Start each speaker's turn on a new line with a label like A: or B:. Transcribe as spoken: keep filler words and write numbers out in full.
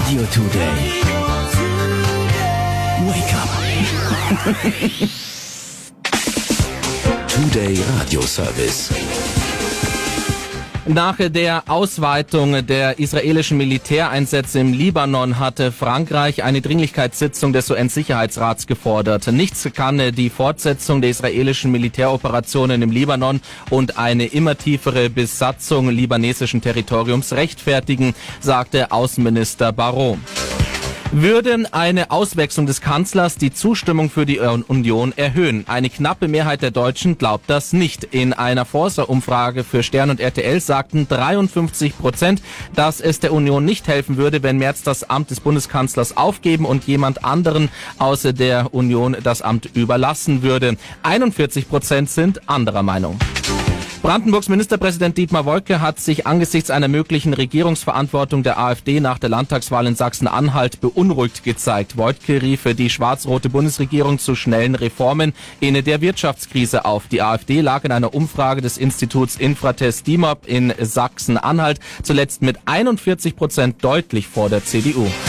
A: Radio Today. Wake up. Today Radio Service.
B: Nach der Ausweitung der israelischen Militäreinsätze im Libanon hatte Frankreich eine Dringlichkeitssitzung des U N-Sicherheitsrats gefordert. Nichts kann die Fortsetzung der israelischen Militäroperationen im Libanon und eine immer tiefere Besatzung libanesischen Territoriums rechtfertigen, sagte Außenminister Barrot. Würde eine Auswechslung des Kanzlers die Zustimmung für die Union erhöhen? Eine knappe Mehrheit der Deutschen glaubt das nicht. In einer Forsa-Umfrage für Stern und R T L sagten dreiundfünfzig Prozent, dass es der Union nicht helfen würde, wenn Merz das Amt des Bundeskanzlers aufgeben und jemand anderen außer der Union das Amt überlassen würde. einundvierzig Prozent sind anderer Meinung. Brandenburgs Ministerpräsident Dietmar Woidke hat sich angesichts einer möglichen Regierungsverantwortung der AfD nach der Landtagswahl in Sachsen-Anhalt beunruhigt gezeigt. Woidke rief die schwarz-rote Bundesregierung zu schnellen Reformen in der Wirtschaftskrise auf. Die AfD lag in einer Umfrage des Instituts Infratest DIMOP in Sachsen-Anhalt zuletzt mit einundvierzig Prozent deutlich vor der C D U.